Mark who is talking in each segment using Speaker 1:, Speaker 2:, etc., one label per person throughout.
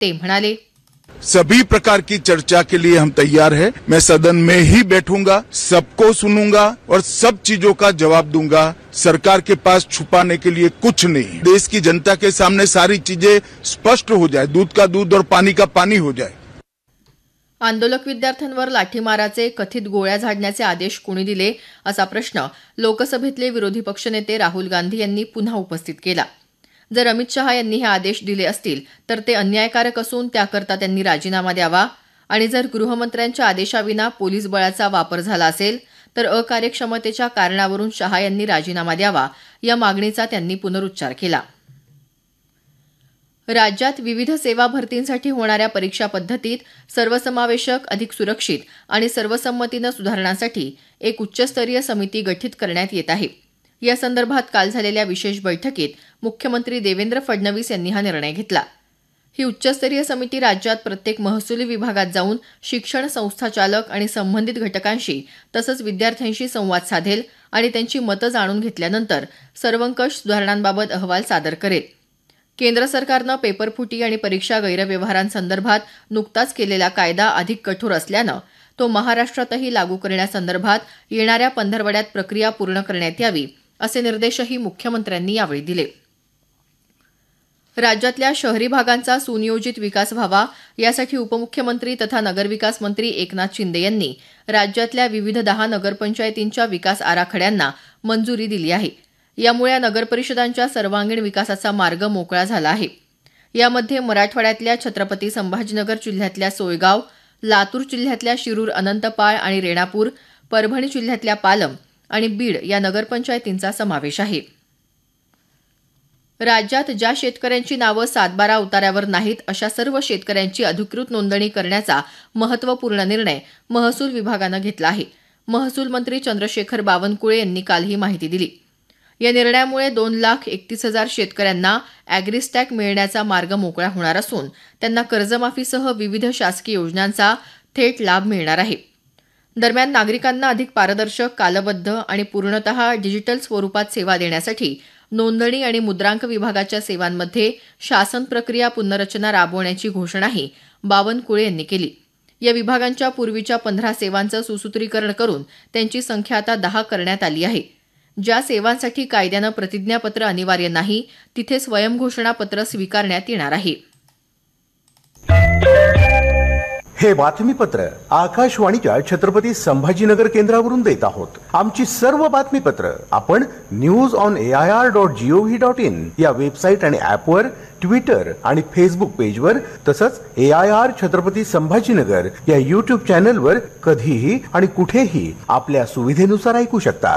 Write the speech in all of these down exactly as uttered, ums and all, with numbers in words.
Speaker 1: ते म्हणाले,
Speaker 2: सभी प्रकार की चर्चा के लिए हम तैयार हैं। मैं सदन में ही बैठूंगा, सबको सुनूंगा और सब चीजों का जवाब दूंगा। सरकार के पास छुपाने के लिए कुछ नहीं। देश की जनता के सामने सारी चीजें स्पष्ट हो जाए, दूध का दूध और पानी का पानी हो जाए।
Speaker 1: आंदोलक विद्यार्थ्यांवर लाठीमाराचे कथित गोळ्या झाडण्याचे आदेश कोणी दिले असा प्रश्न लोकसभेतले विरोधी पक्षनेते राहुल गांधी यांनी पुन्हा उपस्थित केला। जर अमित शहा यांनी हे आदेश दिले असतील तर ते अन्यायकारक असून त्याकरता त्यांनी राजीनामा द्यावा आणि जर गृहमंत्र्यांच्या आदेशाविना पोलीस बळाचा वापर झाला असेल तर अकार्यक्षमतेच्या कारणावरून शहा यांनी राजीनामा द्यावा या मागणीचा त्यांनी पुनरुच्चार केला। राज्यात विविध सेवा भरतींसाठी होणाऱ्या परीक्षा पद्धतीत सर्वसमावेशक, अधिक सुरक्षित आणि सर्वसंमतीनं सुधारणांसाठी एक उच्चस्तरीय समिती गठीत करण्यात येत आहे। या संदर्भात काल झालेल्या विशेष बैठकीत मुख्यमंत्री देवेंद्र फडणवीस यांनी हा निर्णय घेतला। ही उच्चस्तरीय समिती राज्यात प्रत्येक महसुली विभागात जाऊन शिक्षण संस्थाचालक आणि संबंधित घटकांशी तसंच विद्यार्थ्यांशी संवाद साधेल आणि त्यांची मतं जाणून घेतल्यानंतर सर्वंकष सुधारणांबाबत अहवाल सादर करेल। केंद्र सरकारनं पेपरफुटी आणि परीक्षा गैरव्यवहारांसंदर्भात नुकताच केलेला कायदा अधिक कठोर असल्यानं तो महाराष्ट्रातही लागू करण्यासंदर्भात येणाऱ्या पंधरवड्यात प्रक्रिया पूर्ण करण्यात यावी असे निर्देशही मुख्यमंत्र्यांनी यावेळी दिले। राज्यातल्या शहरी भागांचा सुनियोजित विकास व्हावा यासाठी उपमुख्यमंत्री तथा नगरविकास मंत्री एकनाथ शिंदे यांनी राज्यातल्या विविध दहा नगरपंचायतींच्या विकास आराखड्यांना मंजुरी दिली आहे। यामुळे या नगरपरिषदांच्या सर्वांगीण विकासाचा मार्ग मोकळा झाला आहे। यामध्ये मराठवाड्यातल्या छत्रपती संभाजीनगर जिल्ह्यातल्या सोयगाव, लातूर जिल्ह्यातल्या शिरूर, अनंतपाळ आणि रेणापूर, परभणी जिल्ह्यातल्या पालम आणि बीड या नगरपंचायतींचा समावेश आहे। राज्यात ज्या शेतकऱ्यांची नावं सातबारा उतार्यावर नाहीत अशा सर्व शेतकऱ्यांची अधिकृत नोंदणी करण्याचा महत्त्वपूर्ण निर्णय महसूल विभागानं घेतला आहे। महसूल मंत्री चंद्रशेखर बावनकुळे यांनी काल ही माहिती दिली। या निर्णयामुळे दोन लाख एकतीस हजार शेतकऱ्यांना अॅग्रिस्टॅक मिळण्याचा मार्ग मोकळा होणार असून त्यांना कर्जमाफीसह विविध शासकीय योजनांचा थेट लाभ मिळणार आहे। दरम्यान नागरिकांना अधिक पारदर्शक, कालबद्ध आणि पूर्णतः डिजिटल स्वरूपात सेवा देण्यासाठी नोंदणी आणि मुद्रांक विभागाच्या सेवांमध्ये शासन प्रक्रिया पुनर्रचना राबवण्याची घोषणाही बावनकुळे यांनी केली। या विभागांच्या पूर्वीच्या पंधरा सेवांचं सुसूत्रीकरण करून त्यांची संख्या आता दहा करण्यात आली आहे। ज्या सेवांसाठी कायद्यानं प्रतिज्ञापत्र अनिवार्य नाही तिथे स्वयंघोषणापत्र स्वीकारण्यात येणार आहे।
Speaker 3: हे बातमीपत्र आकाशवाणीच्या छत्रपती संभाजीनगर केंद्रावरून देत आहोत। आमची सर्व बातमीपत्र आपण news on A I R dot G O V dot in या वेबसाईट आणि ऍपवर, ट्विटर आणि फेसबुक पेजवर तसंच ए आय आर छत्रपती संभाजीनगर या युट्यूब चॅनलवर कधीही आणि कुठेही आपल्या सुविधेनुसार ऐकू शकता।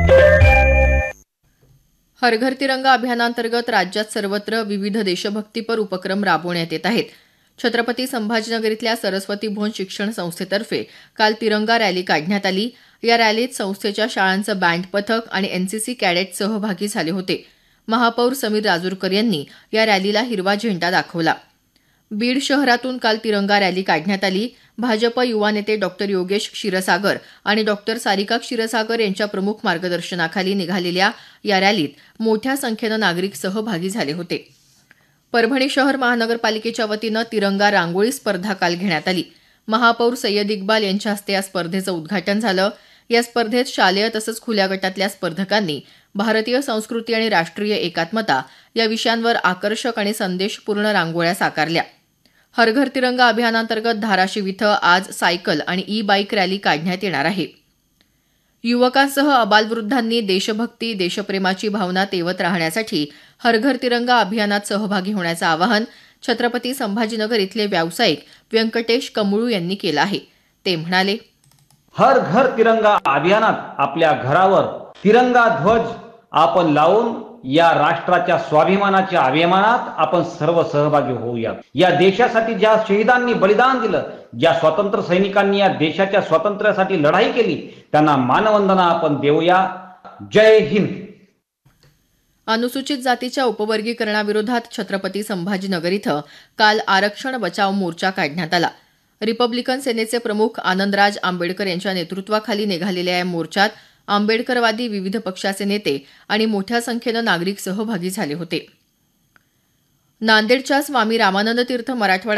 Speaker 1: हर घर तिरंगा अभियानांतर्गत राज्यात सर्वत्र विविध देशभक्तीपर उपक्रम राबवण्यात येत आहेत। छत्रपती संभाजीनगर इथल्या सरस्वती भुवन शिक्षण संस्थेतर्फे काल तिरंगा रॅली काढण्यात आली। या रॅलीत संस्थेच्या शाळांचं बँड पथक आणि एनसीसी कॅडेट सहभागी झाले होते। महापौर समीर राजूरकर यांनी या रॅलीला हिरवा झेंडा दाखवला। बीड शहरातून काल तिरंगा रॅली काढण्यात आली। भाजप युवा नेते डॉक्टर योगेश क्षीरसागर आणि डॉक्टर सारिका क्षीरसागर यांच्या प्रमुख मार्गदर्शनाखाली निघालेल्या या रॅलीत मोठ्या संख्येनं नागरिक सहभागी झाले होते। परभणी शहर महानगरपालिकेच्या वतीनं तिरंगा रांगोळी स्पर्धा काल घेण्यात आली। महापौर सय्यद इक्बाल यांच्या हस्ते या स्पर्धेचं उद्घाटन झालं। या स्पर्धेत शालेय तसंच खुल्या गटातल्या स्पर्धकांनी भारतीय संस्कृती आणि राष्ट्रीय एकात्मता या विषयांवर आकर्षक आणि संदेशपूर्ण रांगोळ्या साकारल्या। हर घर तिरंगा अभियानांतर्गत धाराशिव इथं आज सायकल आणि ई बाईक रॅली काढण्यात येणार आहे। युवकांसह अबालवृद्धांनी देशभक्ती, देशप्रेमाची भावना तेवत राहण्यासाठी हर घर तिरंगा अभियानात सहभागी होण्याचं आवाहन छत्रपती संभाजीनगर इथले व्यावसायिक व्यंकटेश कमळू यांनी केलं आहे। ते म्हणाले,
Speaker 4: हर घर तिरंगा अभियानात आपल्या घरावर तिरंगा ध्वज आपण लावून या राष्ट्राच्या स्वाभिमानाच्या अभिमानात आपण सर्व सहभागी होऊया। या देशासाठी ज्या शहीदांनी बलिदान दिलं, ज्या स्वातंत्र्य सैनिकांनी या देशाच्या स्वातंत्र्यासाठी लढाई केली, त्यांना मानवंदना आपण देऊया। जय हिंद।
Speaker 1: अनुसूचित जातीच्या उपवर्गीकरणाविरोधात छत्रपती संभाजीनगर इथं काल आरक्षण बचाव मोर्चा काढण्यात आला। रिपब्लिकन सेनेचे प्रमुख आनंदराज आंबेडकर यांच्या नेतृत्वाखाली निघालेल्या या मोर्चात आंबेडकरवादी विविध पक्षाचे नेते आणि मोठ्या संख्येनं नागरिक सहभागी झाले होते। नांदेडच्या स्वामी रामानंद तीर्थ मराठवाडा